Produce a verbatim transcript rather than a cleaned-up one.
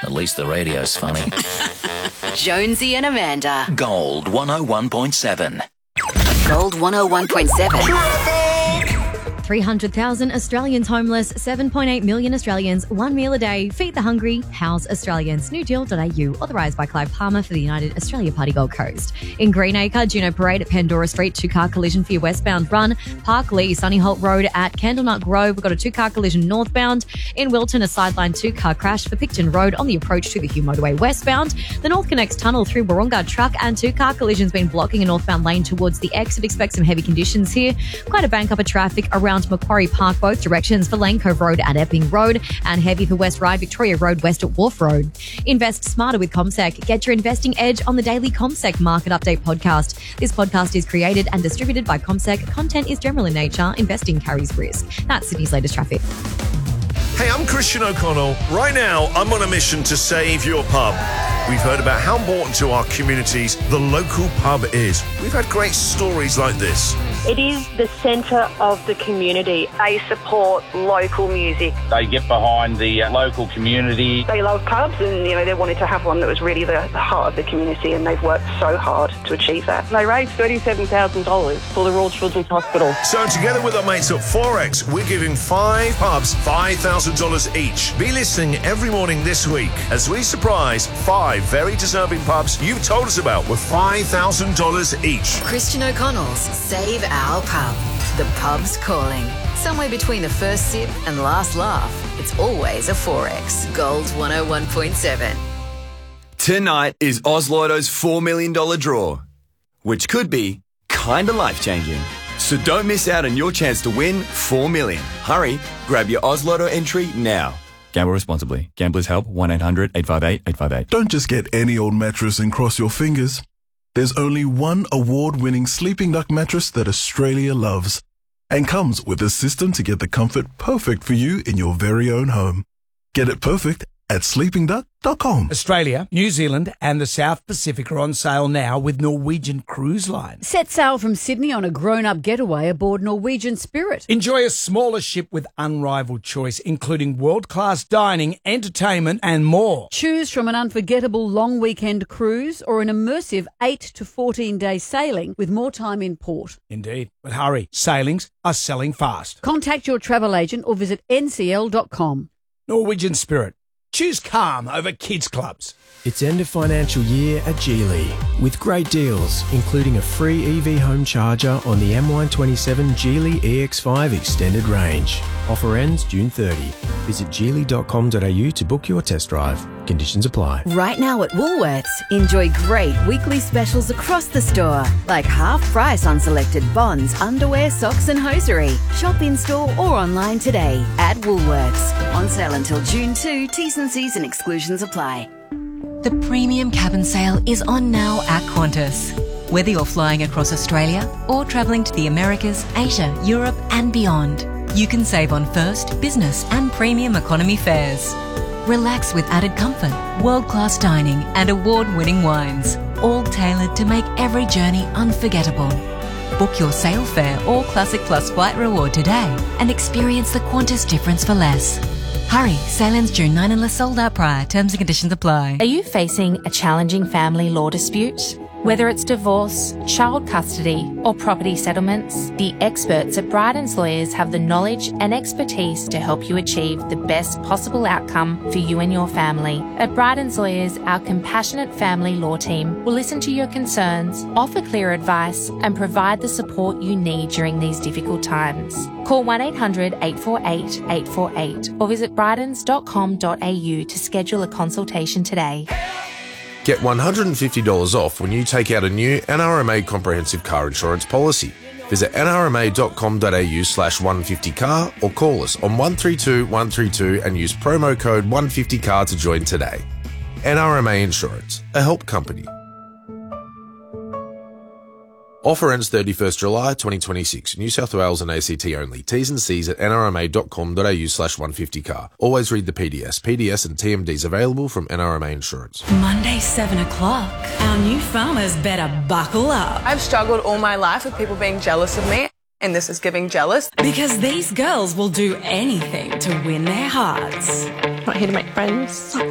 At least the radio's funny. Jonesy and Amanda. Gold one oh one point seven. Gold one oh one point seven. three hundred thousand Australians homeless, seven point eight million Australians, one meal a day. Feed the hungry, house Australians. new deal dot a u, authorised by Clive Palmer for the United Australia Party Gold Coast. In Greenacre, Juno Parade at Pandora Street, two-car collision for your westbound run. Park Lee, Sunnyholt Road at Candlenut Grove, we've got a two-car collision northbound. In Wilton, a sideline two-car crash for Picton Road on the approach to the Hugh Motorway westbound. The North Connects tunnel through Warunga, truck and two-car collisions been blocking a northbound lane towards the exit. Expect some heavy conditions here. Quite a bank up of traffic around Macquarie Park, both directions for Lane Cove Road at Epping Road, and heavy for West Ryde Victoria Road west at Wharf Road. Invest smarter with CommSec. Get your investing edge on the daily CommSec Market Update podcast. This podcast is created and distributed by CommSec. Content is general in nature. Investing carries risk. That's Sydney's latest traffic. Hey, I'm Christian O'Connell. Right now, I'm on a mission to save your pub. We've heard about how important to our communities the local pub is. We've had great stories like this. It is the centre of the community. They support local music. They get behind the uh, local community. They love pubs and, you know, they wanted to have one that was really the, the heart of the community, and they've worked so hard to achieve that. They raised thirty-seven thousand dollars for the Royal Children's Hospital. So together with our mates at Forex, we're giving five pubs five thousand dollars each. Be listening every morning this week as we surprise five very deserving pubs you've told us about with five thousand dollars each. Christian O'Connell's Save Our Pub. The pub's calling. Somewhere between the first sip and last laugh, it's always a Forex. Gold one oh one point seven. Tonight is Oz Lotto's four million dollars draw, which could be kinda life-changing. So don't miss out on your chance to win four million dollars. Hurry, grab your Oz Lotto entry now. Gamble responsibly. Gamblers help one eight hundred eight five eight eight five eight. Don't just get any old mattress and cross your fingers. There's only one award-winning Sleeping Duck mattress that Australia loves and comes with a system to get the comfort perfect for you in your very own home. Get it perfect at sleeping duck dot com. Australia, New Zealand and the South Pacific are on sale now with Norwegian Cruise Line. Set sail from Sydney on a grown-up getaway aboard Norwegian Spirit. Enjoy a smaller ship with unrivaled choice, including world-class dining, entertainment and more. Choose from an unforgettable long weekend cruise or an immersive eight to fourteen day sailing with more time in port. Indeed. But hurry, sailings are selling fast. Contact your travel agent or visit n c l dot com. Norwegian Spirit. Choose calm over kids clubs. It's end of financial year at Geely with great deals, including a free E V home charger on the M Y twenty-seven Geely E X five extended range. Offer ends June thirtieth. Visit geely dot com dot a u to book your test drive. Conditions apply. Right now at Woolworths, enjoy great weekly specials across the store, like half price on selected bonds, underwear, socks and hosiery. Shop in store or online today at Woolworths. On sale until June second. T's and C's and exclusions apply. The premium cabin sale is on now at Qantas. Whether you're flying across Australia or travelling to the Americas, Asia, Europe and beyond, you can save on first, business and premium economy fares. Relax with added comfort, world-class dining and award-winning wines, all tailored to make every journey unforgettable. Book your sail fare or Classic Plus flight reward today and experience the Qantas difference for less. Hurry, sail ends June ninth unless sold out prior. Terms and conditions apply. Are you facing a challenging family law dispute? Whether it's divorce, child custody, or property settlements, the experts at Bryden's Lawyers have the knowledge and expertise to help you achieve the best possible outcome for you and your family. At Bryden's Lawyers, our compassionate family law team will listen to your concerns, offer clear advice, and provide the support you need during these difficult times. Call one eight hundred eight four eight eight four eight or visit brydens dot com dot a u to schedule a consultation today. Get one hundred fifty dollars off when you take out a new N R M A comprehensive car insurance policy. Visit n r m a dot com dot a u slash one fifty car or call us on one three two one three two and use promo code one fifty car to join today. N R M A Insurance, a help company. Offer ends thirty-first July twenty twenty-six. New South Wales and A C T only. T's and C's at n r m a dot com dot a u slash one fifty car. Always read the P D S. P D S and T M Ds available from N R M A Insurance. Monday, seven o'clock. Our new farmers better buckle up. I've struggled all my life with people being jealous of me, and this is giving jealous. Because these girls will do anything to win their hearts. Not here to make friends.